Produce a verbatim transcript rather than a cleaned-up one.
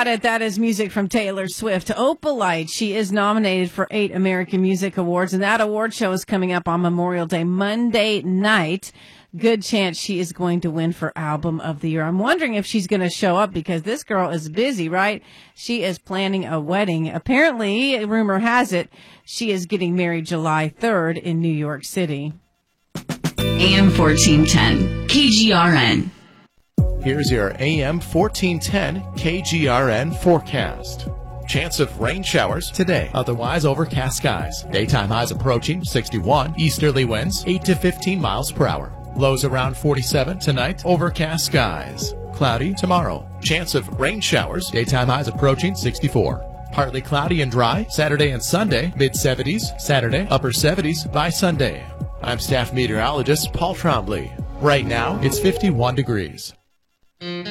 about it? That is music from Taylor Swift. Opalite. She is nominated for eight American Music Awards, and that award show is coming up on Memorial Day, Monday night. Good chance she is going to win for Album of the Year. I'm wondering if she's going to show up because this girl is busy, right? She is planning a wedding. Apparently, rumor has it, she is getting married July third in New York City. A M fourteen ten, K G R N. Here's your A M fourteen ten K G R N forecast. Chance of rain showers today, otherwise overcast skies. Daytime highs approaching sixty-one, easterly winds eight to fifteen miles per hour. Lows around forty-seven tonight, overcast skies. Cloudy tomorrow, chance of rain showers. Daytime highs approaching sixty-four. Partly cloudy and dry Saturday and Sunday, mid seventies. Saturday, upper seventies by Sunday. I'm staff meteorologist Paul Trombley. Right now, it's fifty-one degrees.